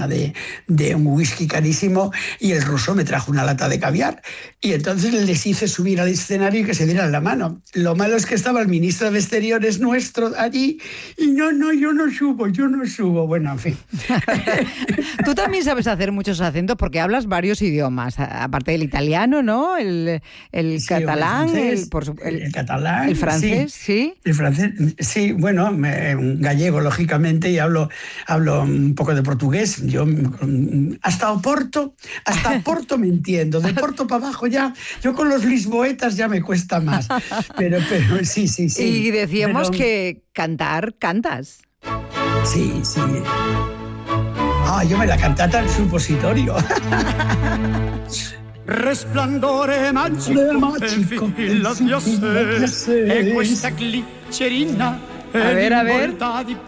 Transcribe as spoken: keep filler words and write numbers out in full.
una de, de un whisky carísimo y el ruso me trajo una lata de caviar. Y entonces les hice subir al escenario y que se dieran la mano. Lo malo es que estaba el ministro de Exteriores nuestro allí y no, no, yo no subo, yo no subo. Bueno, en fin. Tú también sabes hacer muchos acentos porque hablas varios idiomas, aparte del italiano, ¿no? El, el Sí, catalán, el, francés, el, por su- el, el catalán. el francés, sí. ¿sí? El francés, sí, bueno, me, gallego, lógicamente, y hablo, hablo un poco de portugués. Yo hasta Oporto, hasta Porto me entiendo. De Porto para abajo ya, yo con los lisboetas ya me cuesta más. Pero, pero sí, sí, sí. Y decíamos pero, que cantar, cantas. Sí, sí. Ah, yo me la cantata al supositorio. Resplandore magico, magico, il figlio il figlio sé, e questa glicerina A ver, a ver. di